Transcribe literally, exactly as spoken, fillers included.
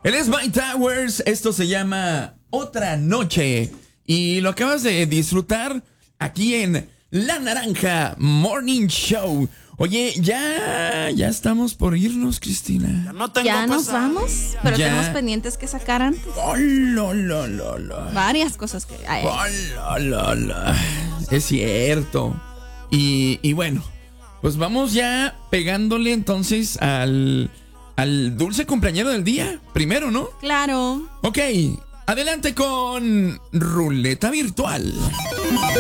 Él es Mike Towers, esto se llama Otra Noche y lo acabas de disfrutar aquí en La Naranja Morning Show. Oye, ya, ya estamos por irnos, Cristina. Ya, no tengo ya nos pasado. vamos, pero Ya. tenemos pendientes que sacar antes. Oh, la, la, la, la. Varias cosas que hay. Oh, la, la, la. Es cierto. Y, y bueno, pues vamos ya pegándole entonces al, al dulce cumpleañero del día. Primero, ¿no? Claro. Ok, adelante con Ruleta Virtual.